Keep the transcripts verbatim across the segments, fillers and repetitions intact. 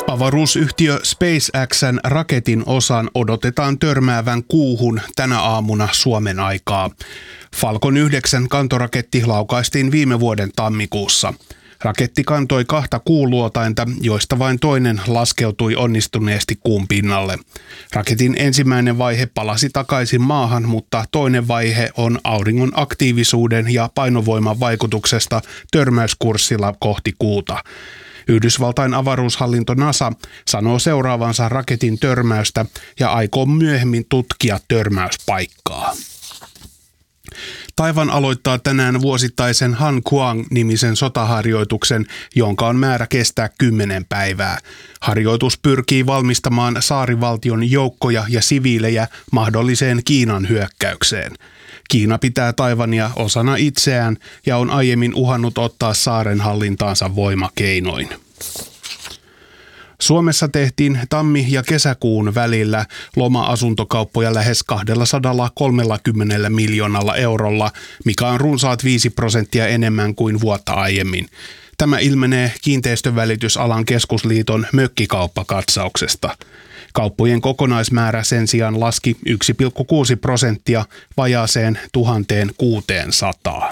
Avaruusyhtiö SpaceX:n raketin osan odotetaan törmäävän kuuhun tänä aamuna Suomen aikaa. Falcon yhdeksän kantoraketti laukaistiin viime vuoden tammikuussa. Raketti kantoi kahta kuuluotainta, joista vain toinen laskeutui onnistuneesti kuun pinnalle. Raketin ensimmäinen vaihe palasi takaisin maahan, mutta toinen vaihe on auringon aktiivisuuden ja painovoiman vaikutuksesta törmäyskurssilla kohti kuuta. Yhdysvaltain avaruushallinto NASA sanoo seuraavansa raketin törmäystä ja aikoo myöhemmin tutkia törmäyspaikkaa. Taiwan aloittaa tänään vuosittaisen Han Kuang-nimisen sotaharjoituksen, jonka on määrä kestää kymmenen päivää. Harjoitus pyrkii valmistamaan saarivaltion joukkoja ja siviilejä mahdolliseen Kiinan hyökkäykseen. Kiina pitää Taiwania osana itseään ja on aiemmin uhannut ottaa saaren hallintaansa voimakeinoin. Suomessa tehtiin tammi- ja kesäkuun välillä loma-asuntokauppoja lähes kaksisataakolmekymmentä miljoonalla eurolla, mikä on runsaat viisi prosenttia enemmän kuin vuotta aiemmin. Tämä ilmenee Kiinteistönvälitysalan keskusliiton mökkikauppakatsauksesta. Kauppojen kokonaismäärä sen sijaan laski yksi pilkku kuusi prosenttia vajaaseen tuhatkuusisataa.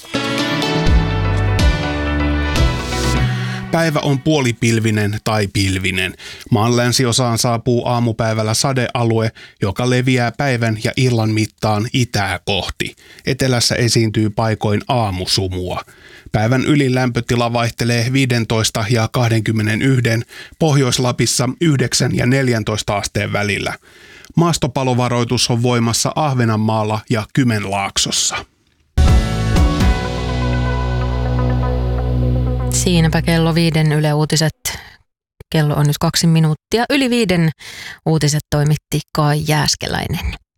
Päivä on puolipilvinen tai pilvinen. Maan länsiosaan saapuu aamupäivällä sadealue, joka leviää päivän ja illan mittaan itää kohti. Etelässä esiintyy paikoin aamusumua. Päivän ylilämpötila vaihtelee viisitoista ja kaksikymmentäyksi, Pohjois-Lapissa yhdeksän ja neljäntoista asteen välillä. Maastopalovaroitus on voimassa Ahvenanmaalla ja Kymenlaaksossa. Siinäpä kello viiden Yle Uutiset. Kello on nyt kaksi minuuttia. Yli viiden uutiset toimitti Kai Jääskeläinen.